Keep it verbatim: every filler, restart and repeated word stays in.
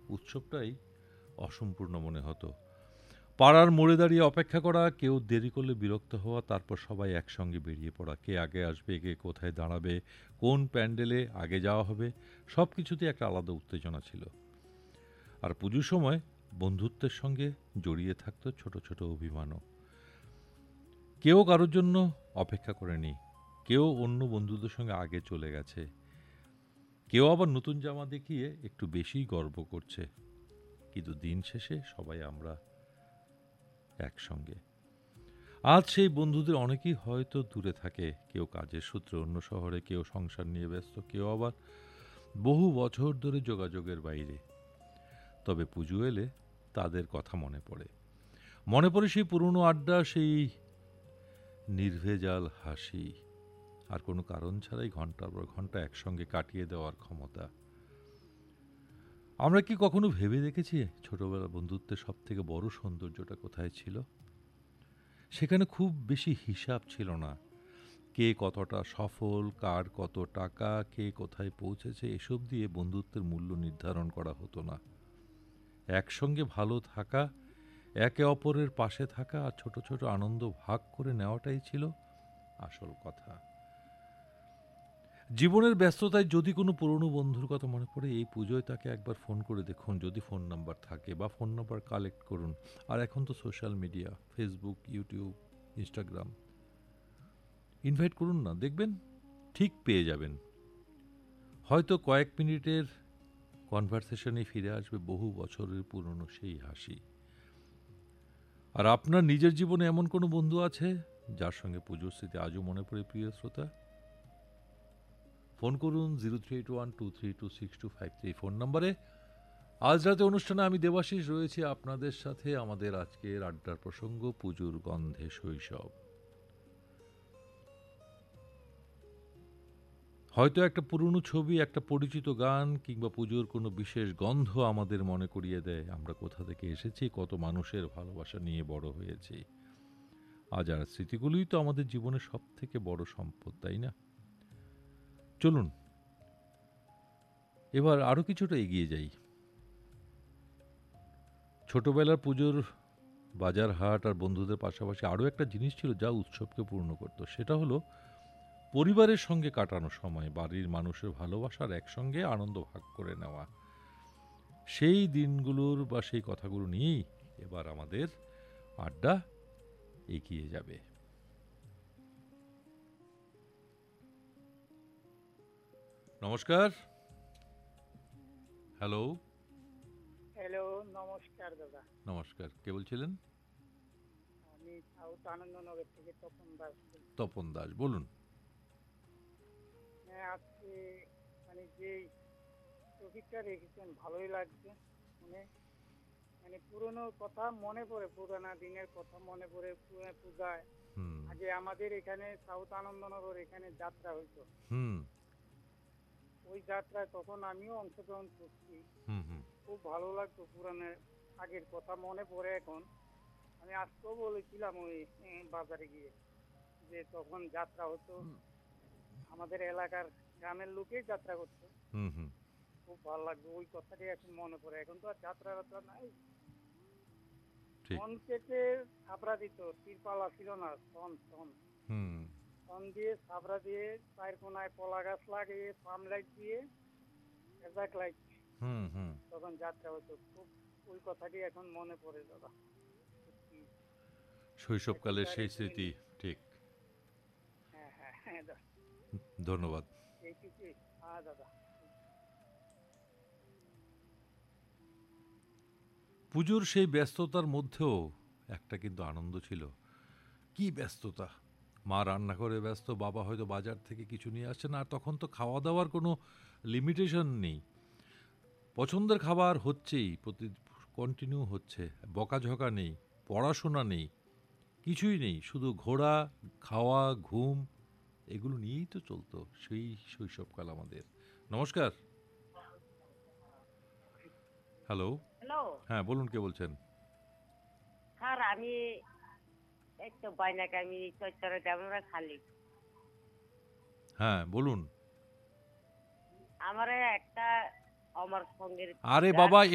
উৎসবটাই অসম্পূর্ণ মনে হতো। পাড়ার মোড়ে দাঁড়িয়ে অপেক্ষা করা, কেউ দেরি করলে বিরক্ত হওয়া, তারপর সবাই একসঙ্গে বেরিয়ে পড়া। কে আগে আসবে, কে কোথায় দাঁড়াবে, কোন প্যান্ডেলে আগে যাওয়া হবে, সব কিছুতেই একটা আলাদা উত্তেজনা ছিল। আর পুজোর সময় বন্ধুত্বের সঙ্গে জড়িয়ে থাকতো ছোট ছোট অভিমানও। কেউ কারোর জন্য অপেক্ষা করেনি, কেউ অন্য বন্ধুদের সঙ্গে আগে চলে গেছে, কেউ আবার নতুন জামা দেখিয়ে একটু বেশিই গর্ব করছে। কিন্তু দিন শেষে সবাই আমরা একসঙ্গে। আজ সেই বন্ধুদের অনেকেই হয়তো দূরে থাকে, কেউ কাজের সূত্রে অন্য শহরে, কেউ সংসার নিয়ে ব্যস্ত, কেউ আবার বহু বছর ধরে যোগাযোগের বাইরে। তবে পুজো এলে তাদের কথা মনে পড়ে। মনে পড়ে সেই পুরনো আড্ডা, সেই নির্ভেজাল হাসি, আর কোনো কারণ ছাড়াই ঘন্টার পর ঘন্টা একসঙ্গে কাটিয়ে দেওয়ার ক্ষমতা। আমরা কি কখনো ভেবে দেখেছি ছোটবেলার বন্ধুত্বের সব থেকে বড় সৌন্দর্যটা কোথায় ছিল? সেখানে খুব বেশি হিসাব ছিল না। কে কতটা সফল, কার কত টাকা, কে কোথায় পৌঁছেছে, এসব দিয়ে বন্ধুত্বের মূল্য নির্ধারণ করা হতো না। একসঙ্গে ভালো থাকা, একে অপরের পাশে থাকা আর ছোট ছোট আনন্দ ভাগ করে নেওয়াটাই ছিল আসল কথা। জীবনের ব্যস্ততায় যদি কোনো পুরনো বন্ধুর কথা মনে পড়ে, এই পুজোয় তাকে একবার ফোন করে দেখুন, যদি ফোন নাম্বার থাকে, বা ফোন নাম্বার কালেক্ট করুন। আর এখন তো social media, Facebook, YouTube, Instagram, invite করুন না, দেখবেন ঠিক পেয়ে যাবেন। হয়তো কয়েক মিনিটের কনভারসেশনে ফিরে আসবে বহু বছরের পুরনো সেই হাসি। আর আপনার নিজের জীবনে এমন কোনো বন্ধু আছে যার সঙ্গে পুজোর স্মৃতি আজও মনে পড়ে, প্রিয় শ্রোতা? ফোন করুন zero three eight one two three two six two five three phone নম্বরে। আজ রাতে অনুষ্ঠানে আমি দেবাশিস রয়েছি আপনাদের সাথে। আমাদের আজকের আড্ডার প্রসঙ্গ পুজোর গন্ধে শৈশব। হয়তো একটা পুরনো ছবি, একটা পরিচিত গান, কিংবা পুজোর কোনো বিশেষ গন্ধ আমাদের মনে করিয়ে দেয় আমরা কোথা থেকে এসেছি, কত মানুষের ভালোবাসা নিয়ে বড় হয়েছি। আজ আর স্মৃতিগুলোই তো আমাদের জীবনের সব থেকে বড় সম্পদ, তাই না? চলুন এবার আরও কিছুটা এগিয়ে যাই। ছোটবেলার পুজোর বাজার হাট আর বন্ধুদের পাশাপাশি আরও একটা জিনিস ছিল যা উৎসবকে পূর্ণ করত, সেটা হলো পরিবারের সঙ্গে কাটানো সময়, বাড়ির মানুষের ভালোবাসার একসঙ্গে আনন্দ ভাগ করে নেওয়া। সেই দিনগুলোর বা সেই কথাগুলো নিয়েই এবার আমাদের আড্ডা এগিয়ে যাবে। নমস্কার। হ্যালো। হ্যালো, নমস্কার দাদা। নমস্কার, কে বলছিলেন? আমি সাউথ আনন্দনগর থেকে তপন দাস বলছি। তপন দাস, বলুন। হ্যাঁ, আজকে মানে যে টপিকটা রেখেছেন ভালোই লাগছে। মানে মানে পুরনো কথা মনে পড়ে, পুরানা দিনের কথা মনে পড়ে। পূ- পূজায় হুম আগে আমাদের এখানে সাউথ আনন্দনগর এখানে যাত্রা হইতো। হুম ওই যাত্রায় তখন আমিও অংশগ্রহণ করছি। হুম হুম খুব ভালো লাগতো, পুরানের আগের কথা মনে পড়ে এখন। আমি আজকেও বলেছিলাম ওই উম, বাজারে গিয়ে যে তখন যাত্রা হতো, আমাদের এলাকার গ্রামের লোকেই যাত্রা করতো। হুম হুম খুব ভালো লাগতো, ওই কথাটাই এখন মনে পড়ে। এখন তো আর যাত্রা যাত্রা নাই। ঠিক। সন কেটে ছাবড়া দিত, তিরপালা ছিল না, সন সন হুম সন দিয়ে ছাবড়া দিয়ে চায়ের কোনায় কলা গাছ লাগিয়ে পাম লাইট দিয়ে এজাক লাইট হুম হুম তখন যাত্রা হতো। খুব ওই কথাটি এখন মনে পড়ে দাদা, সত্যি। শৈশবকালের এখনকার সেই এগুলি স্মৃতি। নেই। ঠিক। হ্যাঁ হ্যাঁ হ্যাঁ দাদা, ধন্যবাদ। এইটুকুই। হ্যাঁ দাদা। পুজোর সেই ব্যস্ততার মধ্যেও একটা কিন্তু আনন্দ ছিল। কি ব্যস্ততা! মা রান্না করে ব্যস্ত, বাবা হয়তো বাজার থেকে কিছু নিয়ে আসছেন, আর তখন তো খাওয়া দাওয়ার কোনো লিমিটেশন নেই। পছন্দের খাবার হচ্ছেই, প্রতি কন্টিনিউ হচ্ছে, বকাঝকা নেই, পড়াশোনা নেই, কিছুই নেই, শুধু ঘোরা, খাওয়া, ঘুম, এগুলো নিয়েই তো চলতো সেই শৈশবকাল আমাদের। নমস্কার। হ্যালো। হ্যালো হ্যাঁ, বলুন, কে বলছেন? স্যার, আমি এই তো বাইনাকে আমি চৈতন্য গ্রামের খালি। হ্যাঁ, বলুন। আমার একটা আমার সঙ্গের আরে গান বাবা,